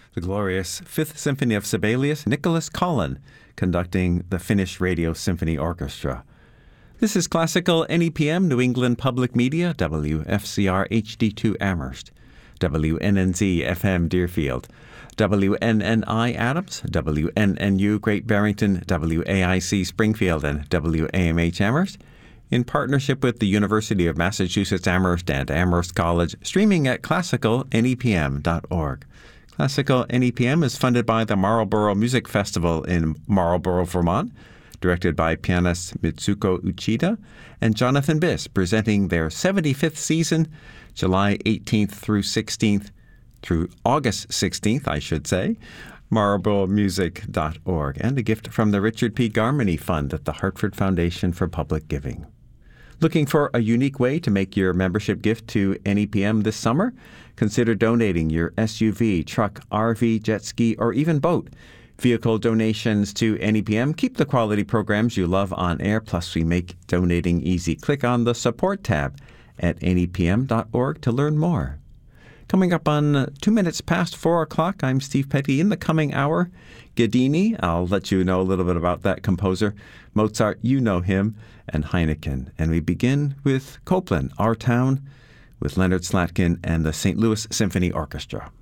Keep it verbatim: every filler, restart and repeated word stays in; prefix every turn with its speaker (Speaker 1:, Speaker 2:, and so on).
Speaker 1: the glorious Fifth Symphony of Sibelius, Nicholas Collin, conducting the Finnish Radio Symphony Orchestra. This is Classical N E P M, New England Public Media, W F C R H D two Amherst, W N N Z F M Deerfield, W N N I Adams, W N N U Great Barrington, W A I C Springfield, and W A M H Amherst, in partnership with the University of Massachusetts Amherst and Amherst College, streaming at classical N E P M dot org. Classical N E P M is funded by the Marlborough Music Festival in Marlborough, Vermont, directed by pianist Mitsuko Uchida and Jonathan Biss, presenting their seventy-fifth season, July eighteenth through sixteenth, through August sixteenth, I should say, marlborough music dot org, and a gift from the Richard P. Garmany Fund at the Hartford Foundation for Public Giving. Looking for a unique way to make your membership gift to N E P M this summer? Consider donating your S U V, truck, R V, jet ski, or even boat. Vehicle donations to N E P M keep the quality programs you love on air, plus we make donating easy. Click on the Support tab at N E P M dot org to learn more. Coming up on uh, two minutes past four o'clock, I'm Steve Petty. In the coming hour, Ghedini, I'll let you know a little bit about that composer. Mozart, you know him, and Heineken. And we begin with Copland, Our Town, with Leonard Slatkin and the Saint Louis Symphony Orchestra.